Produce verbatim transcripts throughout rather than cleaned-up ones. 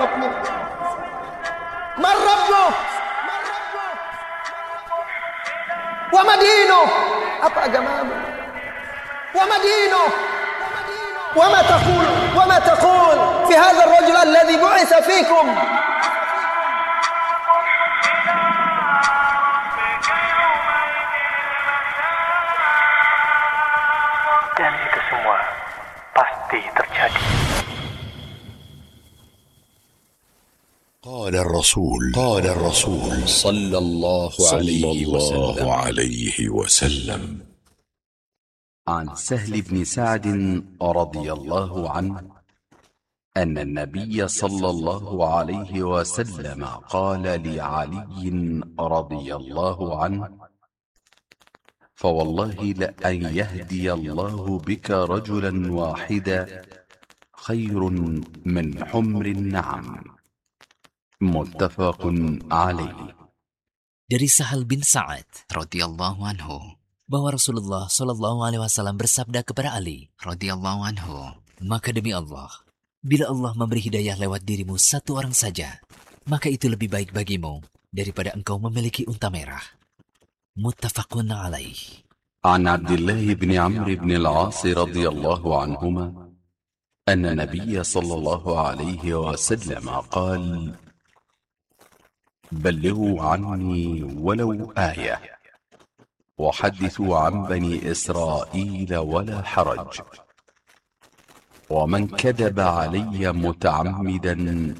jawabnya. Man rabbuh? Wa madinuh? Apa agamamu? Wa madinuh? Wa ma taqul? Wa ma taqul fi hadha ar-rajul alladhi bu'itha fikum? Dan itu semua pasti terjadi. قال الرسول قال الرسول صلى الله عليه وسلم, عليه وسلم عن سهل بن سعد رضي الله عنه أن النبي صلى الله عليه وسلم قال لعلي رضي الله عنه: فوالله لأن يهدي الله بك رجلا واحدا خير من حمر النعم. متفق عليه. Dari Sahal bin Sa'ad radhiyallahu anhu bahwa Rasulullah shallallahu alaihi wasallam bersabda kepada Ali radhiyallahu anhu, maka demi Allah, bila Allah memberi hidayah lewat dirimu satu orang saja, maka itu lebih baik bagimu daripada engkau memiliki unta merah. Muttafaqun alaih. عن عبد الله بن عمرو بن العاص رضي الله عنهما أن النبي صلى الله عليه وسلم قال: بلغوا عني ولو آية وحدثوا عن بني إسرائيل ولا حرج، ومن كذب علي متعمدا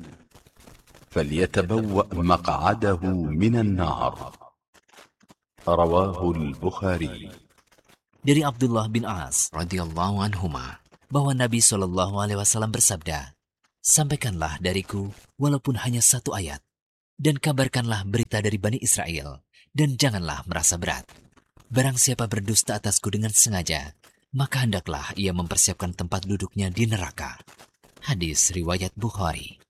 فليتبوأ مقعده من النار. رواه البخاري. Dari Abdullah bin As radhiyallahu anhuma bahwa Nabi shallallahu alaihi wasallam bersabda, sampaikanlah dariku walaupun hanya satu ayat, dan kabarkanlah berita dari Bani Israel, dan janganlah merasa berat. Barang siapa berdusta atasku dengan sengaja, maka hendaklah ia mempersiapkan tempat duduknya di neraka. Hadis riwayat Bukhari.